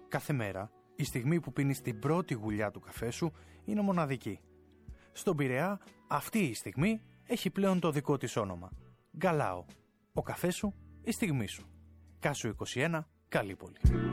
Κάθε μέρα, η στιγμή που πίνεις την πρώτη γουλιά του καφέ σου είναι μοναδική. Στον Πειραιά, αυτή η στιγμή έχει πλέον το δικό της όνομα. Γκαλάο. Ο καφές σου, η στιγμή σου. Κάσου 21, Καλύπολη.